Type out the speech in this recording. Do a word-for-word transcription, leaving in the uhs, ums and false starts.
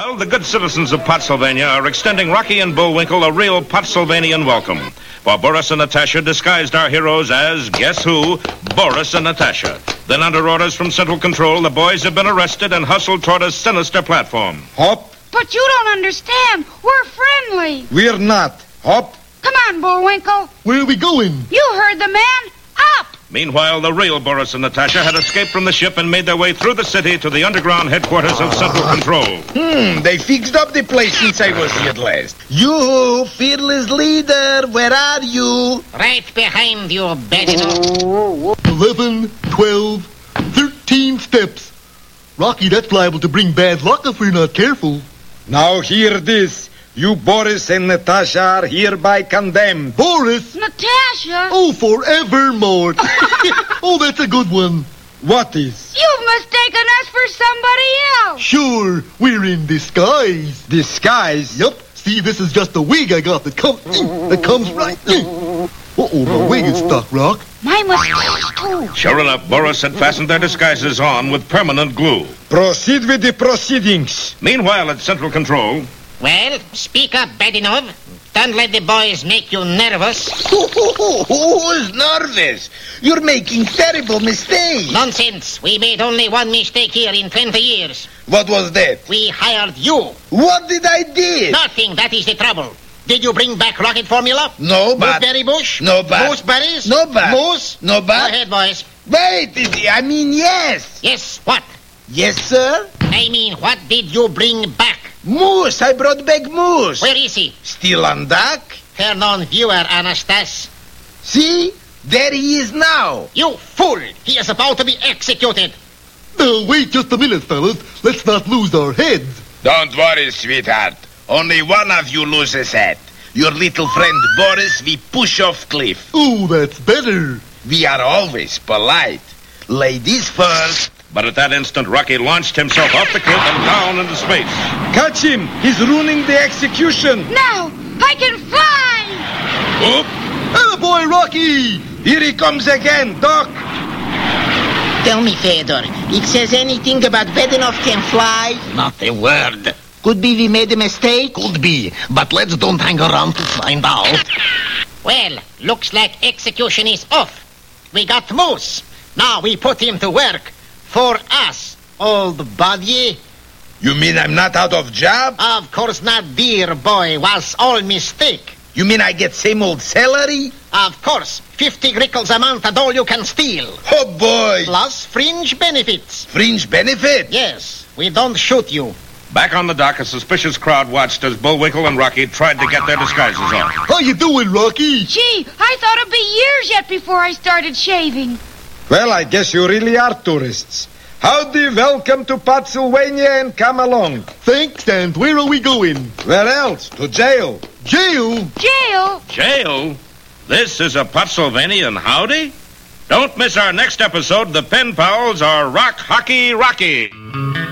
Meanwhile, the good citizens of Pottsylvania are extending Rocky and Bullwinkle a real Pottsylvanian welcome. For Boris and Natasha disguised our heroes as, guess who? Boris and Natasha. Then under orders from Central Control, the boys have been arrested and hustled toward a sinister platform. Hop. But you don't understand. We're friendly. We're not. Hop. Come on, Bullwinkle. Where are we going? You heard the man. Up. Meanwhile, the real Boris and Natasha had escaped from the ship and made their way through the city to the underground headquarters of Central Control. Hmm, they fixed up the place since I was here last. You, fearless leader, where are you? Right behind you, Badino. Eleven, twelve, thirteen steps. Rocky, that's liable to bring bad luck if we're not careful. Now hear this. You, Boris and Natasha, are hereby condemned. Boris? Natasha. Oh, forevermore. Oh, that's a good one. What is? You've mistaken us for somebody else. Sure, we're in disguise. Disguise? Yup. See, this is just a wig I got that comes that comes right. Uh-oh, my wig is stuck, Rock. My mustache, too. Sure enough, Boris had fastened their disguises on with permanent glue. Proceed with the proceedings. Meanwhile, at Central Control... Well, speak up, Badinov. Don't let the boys make you nervous. Who's nervous? You're making terrible mistakes. Nonsense. We made only one mistake here in twenty years. What was that? We hired you. What did I do? Nothing. That is the trouble. Did you bring back rocket formula? No, but... Mooseberry bush? No, but... Mooseberries? No, but... Moose? No, Go but... ahead, boys. Wait, I mean yes. Yes, what? Yes, sir? I mean, what did you bring back? Moose. I brought back Moose. Where is he? Still on deck? Turn on viewer, Anastas. See? There he is now. You fool! He is about to be executed. Uh, wait just a minute, fellas. Let's not lose our heads. Don't worry, sweetheart. Only one of you loses head. Your little friend Boris, we push off cliff. Oh, that's better. We are always polite. Ladies first. But at that instant, Rocky launched himself off the cliff and down into space. Catch him! He's ruining the execution. Now, I can fly! Oop! Attaboy, Rocky! Here he comes again, Doc. Tell me, Fedor, it says anything about Badinov can fly? Not a word. Could be we made a mistake? Could be, but let's don't hang around to find out. Well, looks like execution is off. We got Moose. Now we put him to work. For us, old buddy. You mean I'm not out of job? Of course not, dear boy. Was all mistake. You mean I get same old salary? Of course. Fifty grickles a month and all you can steal. Oh, boy. Plus fringe benefits. Fringe benefit? Yes. We don't shoot you. Back on the dock, a suspicious crowd watched as Bullwinkle and Rocky tried to get their disguises on. How you doing, Rocky? Gee, I thought it'd be years yet before I started shaving. Well, I guess you really are tourists. Howdy, welcome to Pottsylvania and come along. Thanks, and where are we going? Where else? To jail. Jail? Jail? Jail? This is a Pottsylvanian howdy? Don't miss our next episode. The Pen Pals are Rock Hockey Rocky.